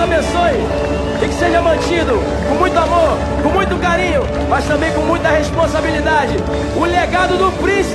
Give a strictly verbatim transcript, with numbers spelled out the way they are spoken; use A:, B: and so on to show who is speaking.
A: abençoe e que seja mantido com muito amor, com muito carinho, mas também com muita responsabilidade. O legado do príncipe